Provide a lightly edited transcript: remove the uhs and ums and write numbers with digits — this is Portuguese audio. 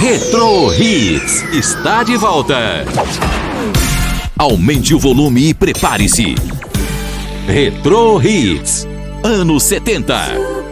Retro Hits está de volta. Aumente o volume e prepare-se. Retro Hits, anos 70.